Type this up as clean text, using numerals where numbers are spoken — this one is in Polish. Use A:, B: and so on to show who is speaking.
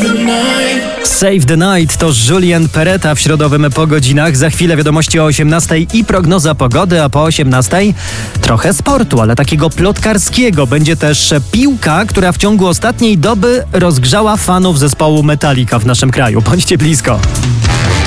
A: Save the Night to Julien Peretta w środowym Po godzinach. Za chwilę wiadomości o 18:00 i prognoza pogody, a po 18:00 trochę sportu, ale takiego plotkarskiego. Będzie też piłka, która w ciągu ostatniej doby rozgrzała fanów zespołu Metallica w naszym kraju. Bądźcie blisko.